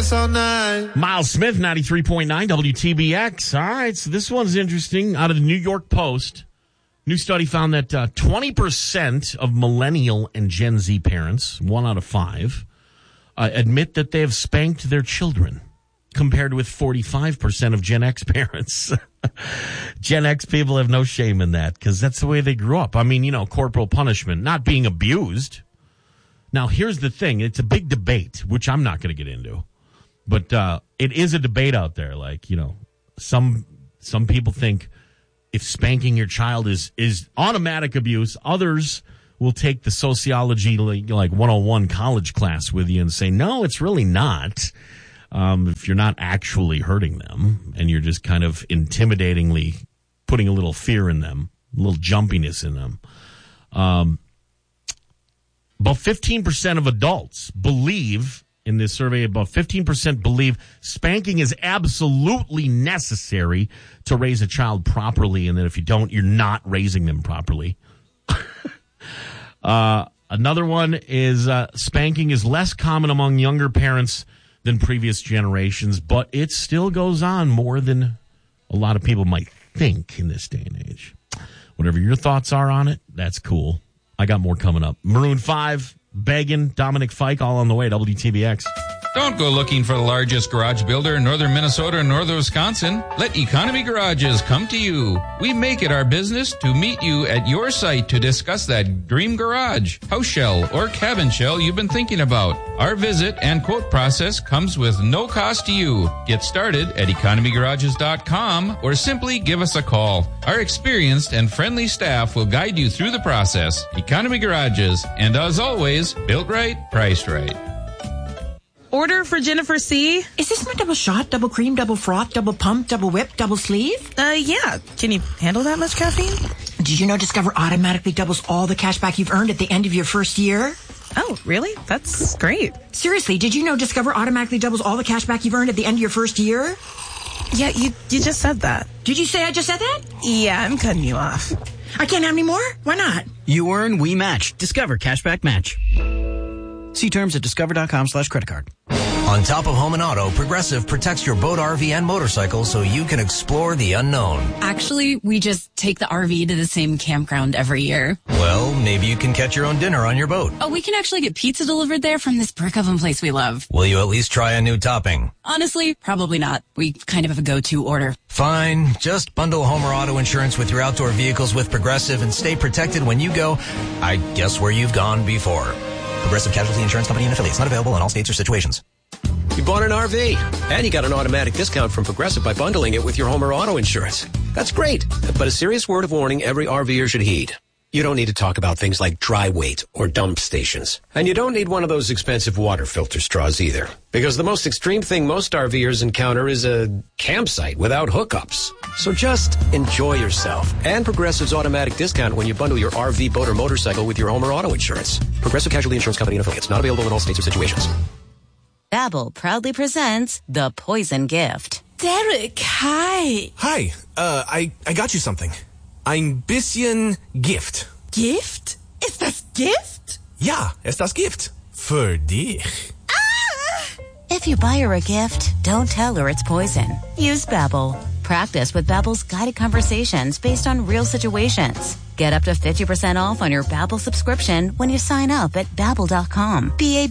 us all night. Miles Smith, 93.9 WTBX. All right, so this one's interesting. Out of the New York Post, new study found that 20% of millennial and Gen Z parents, 1 out of 5, admit that they have spanked their children, compared with 45% of Gen X parents. Gen X people have no shame in that because that's the way they grew up. I mean, corporal punishment, not being abused. Now, here's the thing. It's a big debate, which I'm not going to get into. But it is a debate out there. Like, some people think if spanking your child is automatic abuse, others will take the sociology like 101 college class with you and say, no, it's really not. If you're not actually hurting them and you're just kind of intimidatingly putting a little fear in them, a little jumpiness in them. About 15% of adults believe, in this survey, about 15% believe spanking is absolutely necessary to raise a child properly, and that if you don't, you're not raising them properly. Another one is spanking is less common among younger parents than previous generations, but it still goes on more than a lot of people might think in this day and age. Whatever your thoughts are on it, that's cool. I got more coming up. Maroon 5, Beggin', Dominic Fike, all on the way, WTBX. Don't go looking for the largest garage builder in northern Minnesota or northern Wisconsin. Let Economy Garages come to you. We make it our business to meet you at your site to discuss that dream garage, house shell, or cabin shell you've been thinking about. Our visit and quote process comes with no cost to you. Get started at economygarages.com or simply give us a call. Our experienced and friendly staff will guide you through the process. Economy Garages, and as always, built right, priced right. Order for Jennifer C. Is this my double shot, double cream, double froth, double pump, double whip, double sleeve? Yeah. Can you handle that much caffeine? Did you know Discover automatically doubles all the cash back you've earned at the end of your first year? Oh, really? That's great. Seriously, did you know Discover automatically doubles all the cash back you've earned at the end of your first year? Yeah, you just said that. Did you say I just said that? Yeah, I'm cutting you off. I can't have any more? Why not? You earn, we match. Discover Cashback Match. See terms at discover.com/creditcard. On top of home and auto, Progressive protects your boat, RV, and motorcycle so you can explore the unknown. Actually, we just take the RV to the same campground every year. Well, maybe you can catch your own dinner on your boat. Oh, we can actually get pizza delivered there from this brick oven place we love. Will you at least try a new topping? Honestly, probably not. We kind of have a go-to order. Fine. Just bundle home or auto insurance with your outdoor vehicles with Progressive and stay protected when you go, I guess, where you've gone before. Progressive Casualty Insurance Company and affiliates. Not available in all states or situations. You bought an RV, and you got an automatic discount from Progressive by bundling it with your home or auto insurance. That's great, but a serious word of warning every RVer should heed. You don't need to talk about things like dry weight or dump stations. And you don't need one of those expensive water filter straws either. Because the most extreme thing most RVers encounter is a campsite without hookups. So just enjoy yourself. And Progressive's automatic discount when you bundle your RV, boat, or motorcycle with your home or auto insurance. Progressive Casualty Insurance Company and affiliates. Not available in all states or situations. Babbel proudly presents The Poison Gift. Derek, hi. Hi, I got you something. Ein bisschen Gift. Gift? Ist das Gift? Ja, ist das Gift. Für dich. Ah! If you buy her a gift, don't tell her it's poison. Use Babbel. Practice with Babbel's guided conversations based on real situations. Get up to 50% off on your Babbel subscription when you sign up at Babbel.com.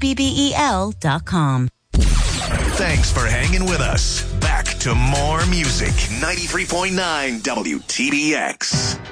Babbel.com. Thanks for hanging with us. Back to more music. 93.9 WTBX.